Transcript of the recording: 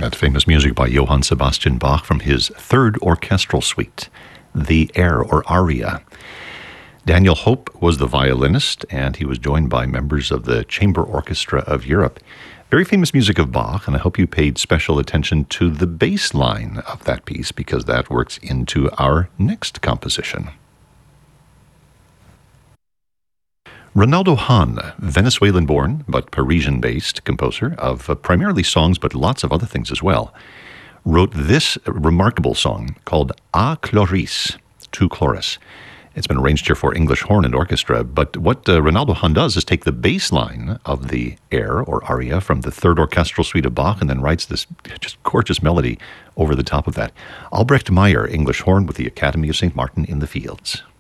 that famous music by Johann Sebastian Bach from his Third Orchestral Suite, the Air or Aria. Daniel Hope was the violinist, and he was joined by members of the Chamber Orchestra of Europe. Very famous music of Bach, and I hope you paid special attention to the bass line of that piece, because that works into our next composition. Reynaldo Hahn, Venezuelan-born but Parisian-based composer of primarily songs, but lots of other things as well, wrote this remarkable song called A Chloris, to chorus. It's been arranged here for English horn and orchestra, but what Reynaldo Hahn does is take the bass line of the air or aria from the Third Orchestral Suite of Bach and then writes this just gorgeous melody over the top of that. Albrecht Meyer, English horn with the Academy of St. Martin in the Fields.